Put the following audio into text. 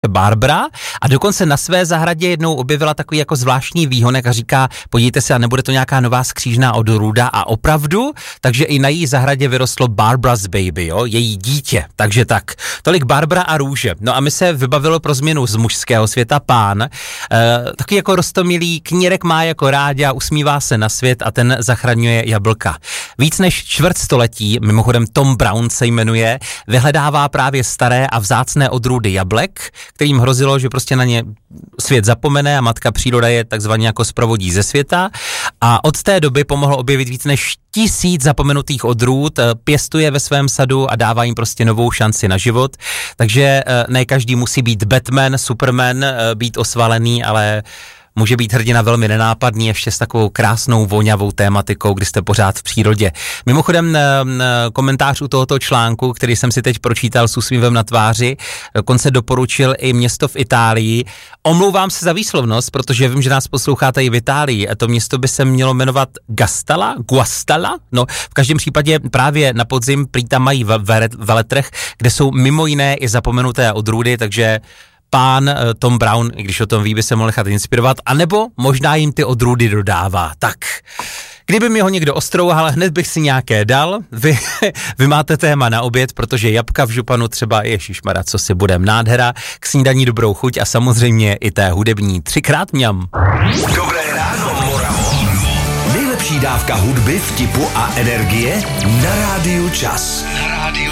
Barbara a dokonce na své zahradě jednou objevila takový jako zvláštní výhonek a říká, podívejte se, a nebude to nějaká nová skřížná odrůda a opravdu, takže i na její zahradě vyrostlo Barbara's baby, jo, její dítě, takže tak, tolik Barbara a růže. No a my se vybavilo pro změnu z mužského světa pán, taky jako roztomilý, knírek má jako ráďa, usmívá se na svět a ten zachraňuje jablka. Víc než čtvrtstoletí, mimochodem Tom Brown se jmenuje, vyhledává právě staré a vzácné odrůdy jablek, kterým hrozilo, že prostě na ně svět zapomene a matka příroda je takzvaně jako zprovodí ze světa a od té doby pomohlo objevit víc než 1000 zapomenutých odrůd, pěstuje ve svém sadu a dává jim prostě novou šanci na život, takže ne každý musí být Batman, Superman, být osvalený, ale může být hrdina velmi nenápadný, ještě s takovou krásnou voňavou tématikou, kdy jste pořád v přírodě. Mimochodem komentář u tohoto článku, který jsem si teď pročítal s úsměvem na tváři, dokonce doporučil i město v Itálii. Omlouvám se za výslovnost, protože vím, že nás posloucháte i v Itálii. To město by se mělo jmenovat Guastalla? No, v každém případě právě na podzim prý tam mají veletrh, kde jsou mimo jiné i zapomenuté odrůdy, takže pán Tom Brown, i když o tom ví, by se mohl nechat inspirovat, anebo možná jim ty odrůdy dodává. Tak, kdyby mi ho někdo ostrouhal, hned bych si nějaké dal. Vy máte téma na oběd, protože jabka v županu třeba, ježišmarja, co si budem, nádhera, k snídaní dobrou chuť a samozřejmě i té hudební. 3krát mňam. Dobré ráno, Moravo. Nejlepší dávka hudby, vtipu a energie na Rádiu Čas. Na Rádiu